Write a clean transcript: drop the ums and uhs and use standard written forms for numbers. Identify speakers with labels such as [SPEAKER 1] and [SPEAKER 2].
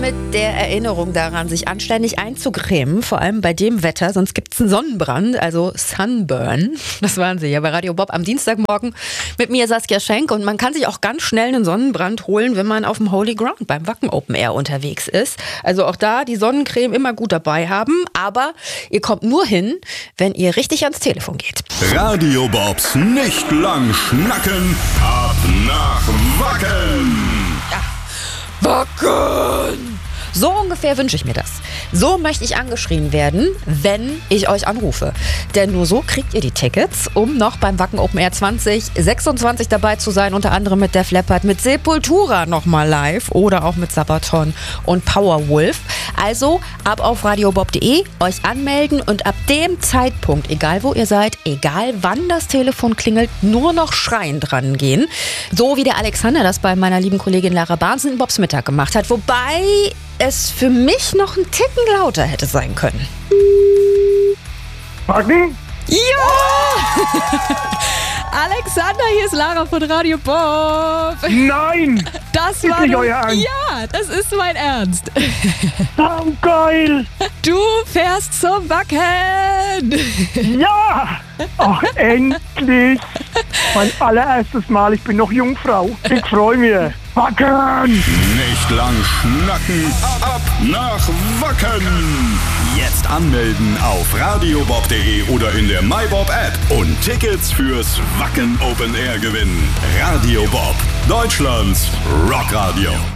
[SPEAKER 1] mit der Erinnerung daran, sich anständig einzucremen, vor allem bei dem Wetter, sonst gibt es einen Sonnenbrand, also Sunburn. Das waren sie ja bei Radio Bob am Dienstagmorgen mit mir, Saskia Schenk. Und man kann sich auch ganz schnell einen Sonnenbrand holen, wenn man auf dem Holy Ground beim Wacken Open Air unterwegs ist. Also auch da die Sonnencreme immer gut dabei haben, aber ihr kommt nur hin, wenn ihr richtig ans Telefon geht.
[SPEAKER 2] Radio Bobs nicht lang schnacken, ab nach Wacken.
[SPEAKER 1] Wacken! So ungefähr wünsche ich mir das. So möchte ich angeschrien werden, wenn ich euch anrufe. Denn nur so kriegt ihr die Tickets, um noch beim Wacken Open Air 2026 dabei zu sein. Unter anderem mit Def Leppard, mit Sepultura nochmal live oder auch mit Sabaton und Powerwolf. Also ab auf radiobob.de, euch anmelden und ab dem Zeitpunkt, egal wo ihr seid, egal wann das Telefon klingelt, nur noch schreien dran gehen. So wie der Alexander das bei meiner lieben Kollegin Lara Barnes in Bobs Mittag gemacht hat. Wobei es für mich noch einen Ticken lauter hätte sein können.
[SPEAKER 3] Wacken?
[SPEAKER 1] Ja! Alexander, hier ist Lara von Radio Bob.
[SPEAKER 3] Nein!
[SPEAKER 1] Das
[SPEAKER 3] ist
[SPEAKER 1] war
[SPEAKER 3] nicht euer Ernst.
[SPEAKER 1] Ja, das ist mein Ernst.
[SPEAKER 3] Oh, geil!
[SPEAKER 1] Du fährst zum Wacken.
[SPEAKER 3] Ja! Ach, endlich! Mein allererstes Mal, ich bin noch Jungfrau. Ich freue mich. Wacken!
[SPEAKER 2] Nicht lang schnacken, ab nach Wacken. Jetzt anmelden auf radiobob.de oder in der MyBob App und Tickets fürs Wacken Open Air gewinnen. Radio Bob, Deutschlands Rockradio.